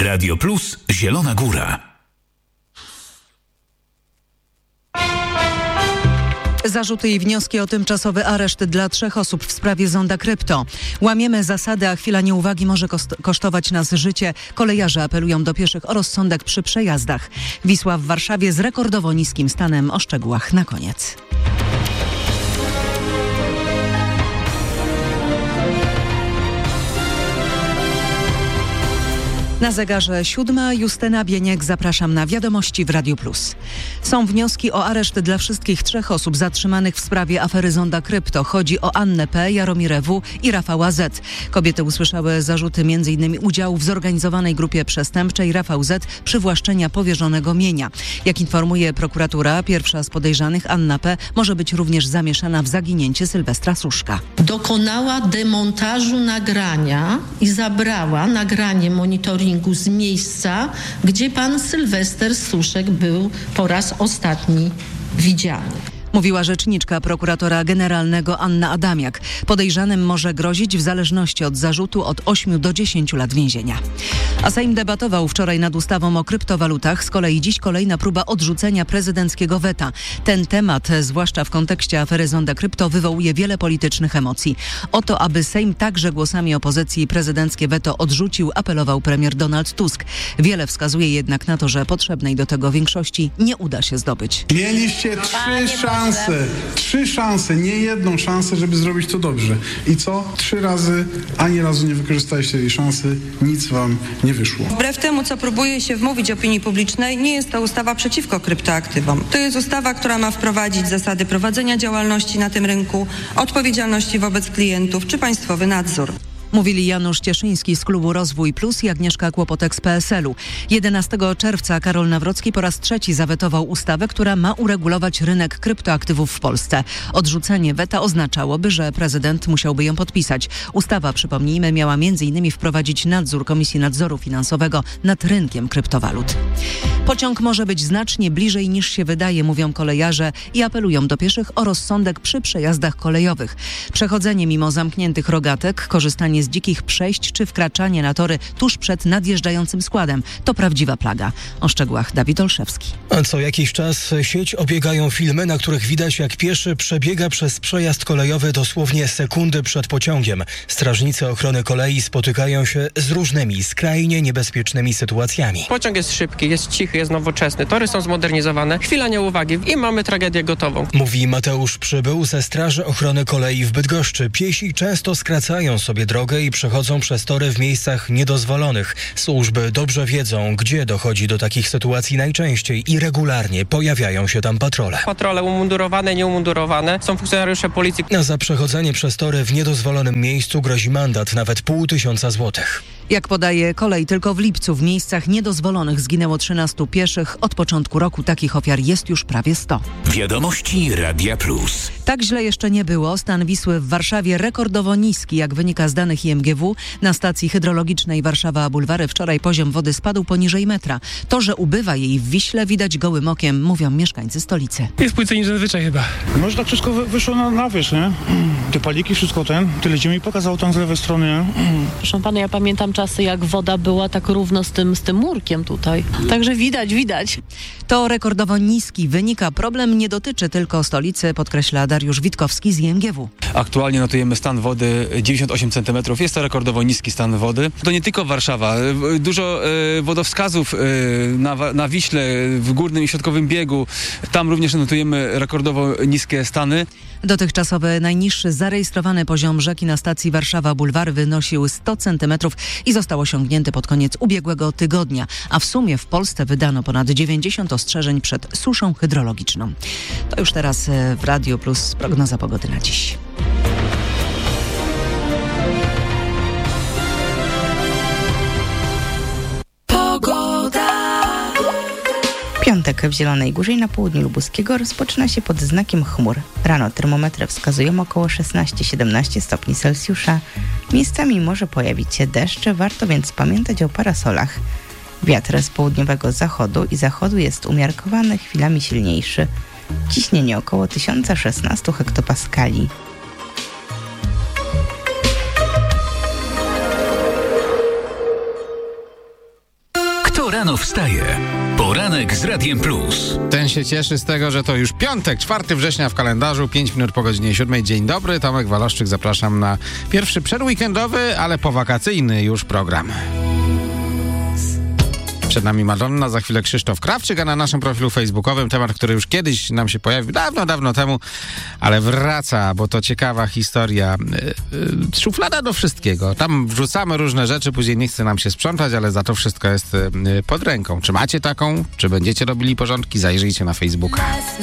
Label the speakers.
Speaker 1: Radio Plus Zielona Góra.
Speaker 2: Zarzuty i wnioski o tymczasowy areszt dla 3 osób w sprawie zonda krypto. Łamiemy zasady, a chwila nieuwagi może kosztować nas życie. Kolejarze apelują do pieszych o rozsądek przy przejazdach. Wisła w Warszawie z rekordowo niskim stanem. O szczegółach na koniec. Na zegarze 7. Justyna Bieniek. Zapraszam na wiadomości w Radiu Plus. Są wnioski o areszt dla wszystkich 3 osób zatrzymanych w sprawie afery zonda krypto. Chodzi o Annę P., Jaromirę W. i Rafała Z. Kobiety usłyszały zarzuty m.in. udziału w zorganizowanej grupie przestępczej. Rafał Z. przywłaszczenia powierzonego mienia. Jak informuje prokuratura, pierwsza z podejrzanych, Anna P., może być również zamieszana w zaginięcie Sylwestra Suszka.
Speaker 3: Dokonała demontażu nagrania i zabrała nagranie monitoringu z miejsca, gdzie pan Sylwester Suszek był po raz ostatni widziany.
Speaker 2: Mówiła rzeczniczka prokuratora generalnego Anna Adamiak. Podejrzanym może grozić w zależności od zarzutu od 8 do 10 lat więzienia. A Sejm debatował wczoraj nad ustawą o kryptowalutach. Z kolei dziś kolejna próba odrzucenia prezydenckiego weta. Ten temat, zwłaszcza w kontekście afery zonda krypto, wywołuje wiele politycznych emocji. O to, aby Sejm także głosami opozycji prezydenckie weto odrzucił, apelował premier Donald Tusk. Wiele wskazuje jednak na to, że potrzebnej do tego większości nie uda się zdobyć.
Speaker 4: Mieliście 3 szanse, nie jedną szansę, żeby zrobić to dobrze. I co? 3 razy, ani razu nie wykorzystaliście tej szansy, nic wam nie wyszło.
Speaker 5: Wbrew temu, co próbuje się wmówić opinii publicznej, nie jest to ustawa przeciwko kryptoaktywom. To jest ustawa, która ma wprowadzić zasady prowadzenia działalności na tym rynku, odpowiedzialności wobec klientów czy państwowy nadzór.
Speaker 2: Mówili Janusz Cieszyński z klubu Rozwój Plus i Agnieszka Kłopotek z PSL-u. 11 czerwca Karol Nawrocki po raz 3 zawetował ustawę, która ma uregulować rynek kryptoaktywów w Polsce. Odrzucenie weta oznaczałoby, że prezydent musiałby ją podpisać. Ustawa, przypomnijmy, miała m.in. wprowadzić nadzór Komisji Nadzoru Finansowego nad rynkiem kryptowalut. Pociąg może być znacznie bliżej niż się wydaje, mówią kolejarze i apelują do pieszych o rozsądek przy przejazdach kolejowych. Przechodzenie mimo zamkniętych rogatek, korzystanie z dzikich przejść czy wkraczanie na tory tuż przed nadjeżdżającym składem to prawdziwa plaga. O szczegółach Dawid Olszewski.
Speaker 6: Co jakiś czas sieć obiegają filmy, na których widać, jak pieszy przebiega przez przejazd kolejowy dosłownie sekundy przed pociągiem. Strażnicy ochrony kolei spotykają się z różnymi, skrajnie niebezpiecznymi sytuacjami.
Speaker 7: Pociąg jest szybki, jest cichy, jest nowoczesny, tory są zmodernizowane, chwila nieuwagi i mamy tragedię gotową.
Speaker 6: Mówi Mateusz Przybył ze Straży Ochrony Kolei w Bydgoszczy. Piesi często skracają sobie drogę i przechodzą przez tory w miejscach niedozwolonych. Służby dobrze wiedzą, gdzie dochodzi do takich sytuacji najczęściej i regularnie pojawiają się tam patrole.
Speaker 7: Patrole umundurowane, nieumundurowane, są funkcjonariusze policji.
Speaker 6: Za przechodzenie przez tory w niedozwolonym miejscu grozi mandat nawet 500 złotych.
Speaker 2: Jak podaje kolej, tylko w lipcu w miejscach niedozwolonych zginęło 13 pieszych. Od początku roku takich ofiar jest już prawie 100.
Speaker 1: Wiadomości Radia Plus.
Speaker 2: Tak źle jeszcze nie było. Stan Wisły w Warszawie rekordowo niski, jak wynika z danych IMGW. Na stacji hydrologicznej Warszawa-Bulwary wczoraj poziom wody spadł poniżej metra. To, że ubywa jej w Wiśle, widać gołym okiem, mówią mieszkańcy stolicy.
Speaker 8: Jest płycej niż zazwyczaj chyba.
Speaker 9: Może tak wszystko wyszło na wierzch, nie? Te paliki, wszystko tyle ziemi pokazało tam z lewej strony, nie?
Speaker 10: Proszę pana, ja pamiętam czasy, jak woda była tak równo z tym murkiem tutaj. Także widać.
Speaker 2: To rekordowo niski wynik, a problem nie dotyczy tylko stolicy, podkreśla Dariusz Witkowski z IMGW.
Speaker 11: Aktualnie notujemy stan wody 98 cm. Jest to rekordowo niski stan wody. To nie tylko Warszawa. Dużo wodowskazów na Wiśle, w górnym i środkowym biegu. Tam również notujemy rekordowo niskie stany.
Speaker 2: Dotychczasowy najniższy zarejestrowany poziom rzeki na stacji Warszawa-Bulwar wynosił 100 cm i został osiągnięty pod koniec ubiegłego tygodnia, a w sumie w Polsce wydano ponad 90 ostrzeżeń przed suszą hydrologiczną. To już teraz w Radio Plus prognoza pogody na dziś.
Speaker 12: Piątek w Zielonej Górze i na południu Lubuskiego rozpoczyna się pod znakiem chmur. Rano termometry wskazują około 16-17 stopni Celsjusza. Miejscami może pojawić się deszcz, warto więc pamiętać o parasolach. Wiatr z południowego zachodu i zachodu jest umiarkowany, chwilami silniejszy. Ciśnienie około 1016 hektopaskali.
Speaker 1: Kto rano wstaje? Poranek z Radiem Plus.
Speaker 8: Ten się cieszy z tego, że to już piątek, 4 września w kalendarzu, 5 minut po godzinie 7. Dzień dobry, Tomek Waloszczyk, zapraszam na pierwszy przedweekendowy, ale powakacyjny już program. Przed nami Madonna, za chwilę Krzysztof Krawczyk, a na naszym profilu facebookowym temat, który już kiedyś nam się pojawił, dawno temu, ale wraca, bo to ciekawa historia. Szuflada do wszystkiego. Tam wrzucamy różne rzeczy, później nie chce nam się sprzątać, ale za to wszystko jest pod ręką. Czy macie taką? Czy będziecie robili porządki? Zajrzyjcie na Facebooka.